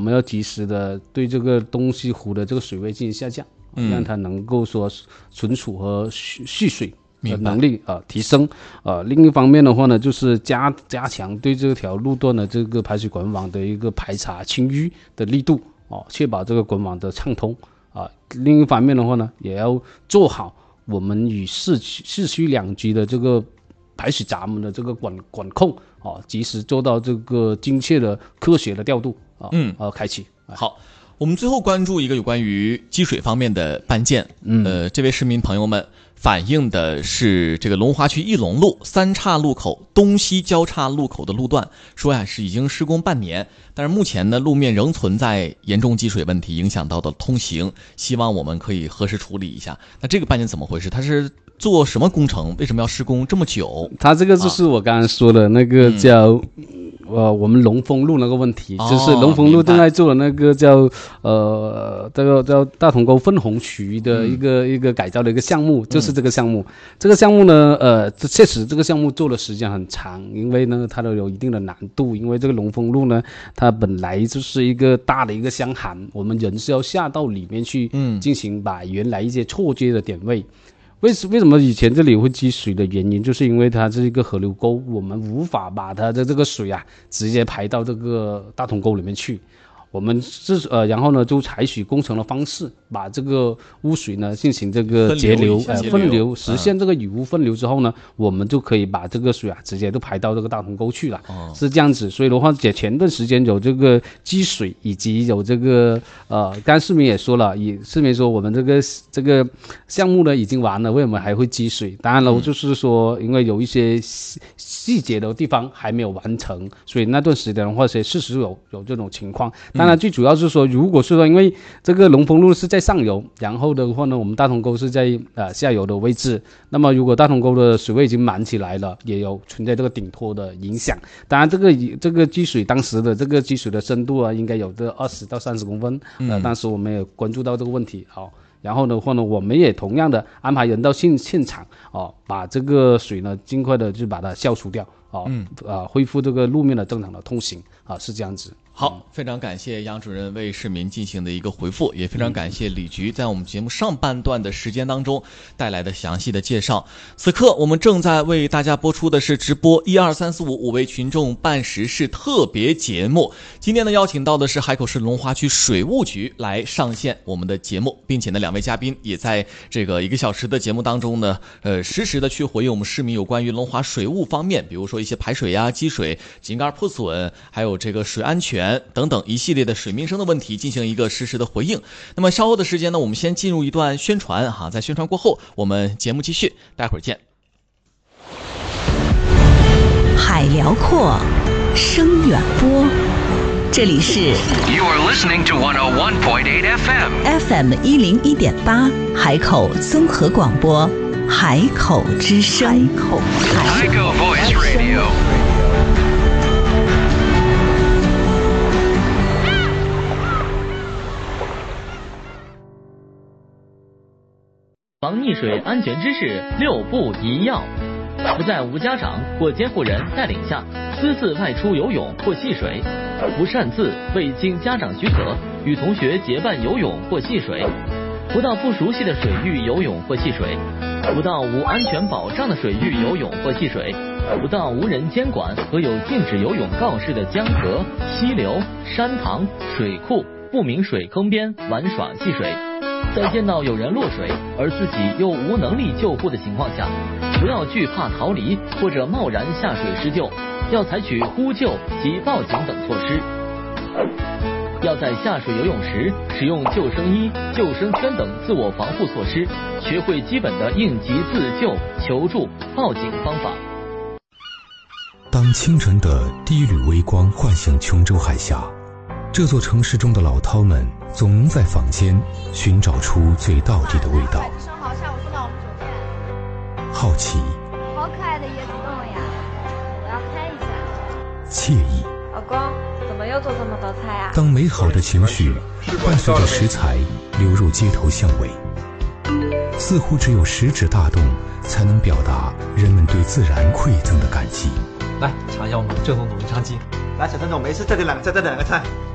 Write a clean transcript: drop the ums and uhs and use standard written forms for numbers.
们要及时的对这个东西湖的这个水位进行下降，让它能够说存储和蓄水的能力提升。另一方面的话呢，就是加强对这条路段的这个排水管网的一个排查清淤的力度，确保这个管网的畅通。另一方面的话呢，也要做好我们与市区两局的这个排水闸门的这个管控，及时做到这个精确的科学的调度开启。 好，我们最后关注一个有关于积水方面的办件。这位市民朋友们反映的是这个龙华区义龙路三岔路口东西交叉路口的路段，说呀是已经施工半年，但是目前呢路面仍存在严重积水问题，影响到的通行，希望我们可以核实处理一下。那这个办件怎么回事？它是做什么工程？为什么要施工这么久？ 它这个就是我刚才说的那个叫我们龙丰路那个问题，就是龙丰路正在做的那个叫这个叫大同沟分洪渠的一个改造的一个项目，就是这个项目。这个项目呢，确实这个项目做的时间很长，因为呢它都有一定的难度，因为这个龙丰路呢，它本来就是一个大的一个箱涵，我们人是要下到里面去进行把原来一些错接的点位。为什么以前这里会积水的原因，就是因为它是一个河流沟，我们无法把它的这个水直接排到这个大同沟里面去。我们然后呢就采取工程的方式，把这个污水呢进行这个截流分流，实现这个雨污分流之后呢，我们就可以把这个水直接都排到这个大同沟去了，是这样子。所以的话，前段时间有这个积水，以及有这个刚市民也说了，市民说我们这个项目呢已经完了，为什么还会积水？当然了，就是说因为有一些细节的地方还没有完成，所以那段时间的话，事实有这种情况。当然最主要是说，如果是说因为这个龙丰路是在上游，然后的话呢我们大同沟是在下游的位置，那么如果大同沟的水位已经满起来了，也有存在这个顶托的影响。当然这个积水当时的这个积水的深度应该有这20到30公分，当时我们也关注到这个问题。然后的话呢，我们也同样的安排人到现场把这个水呢尽快的就把它消除掉，恢复这个路面的正常的通行，是这样子。 好，非常感谢杨主任为市民进行的一个回复，也非常感谢李局在我们节目上半段的时间当中带来的详细的介绍。此刻我们正在为大家播出的是直播12345为群众办实事特别节目。今天呢邀请到的是海口市龙华区水务局来上线我们的节目，并且呢两位嘉宾也在这个1个小时的节目当中呢实时的去回应我们市民有关于龙华水务方面，比如说一些排水积水、井盖破损，还有这个水安全等等一系列的水民生的问题进行一个实时的回应。那么稍后的时间呢，我们先进入一段宣传在宣传过后我们节目继续，待会儿见。 海辽阔，声远播，这里是 You are listening to 101.8 FM 101.8 海口综合广播，海口之声， 海口 Voice Radio。 防溺水安全知识6不1要：不在无家长或监护人带领下私自外出游泳或戏水，不擅自未经家长许可与同学结伴游泳或戏水，不到不熟悉的水域游泳或戏水，不到无安全保障的水域游泳或戏水，不到无人监管和有禁止游泳告示的江河、溪流、山塘、水库、不明水坑边玩耍戏水。在见到有人落水而自己又无能力救护的情况下，不要惧怕逃离或者贸然下水施救，要采取呼救及报警等措施。要在下水游泳时使用救生衣、救生圈等自我防护措施，学会基本的应急自救、求助、报警方法。 当清晨的第一缕微光唤醒琼州海峡，这座城市中的老饕们总能在坊间寻找出最道地的味道。 生蚝下午送到我们酒店。 好奇， 好可爱的椰子豆呀，我要拍一下。 惬意， 老公，怎么又做这么多菜啊？ 当美好的情绪伴随着食材流入街头巷尾，似乎只有食指大动才能表达人们对自然馈赠的感激。 来尝一下我们正宗的文昌鸡。 来，小陈总，没事，再点两个菜。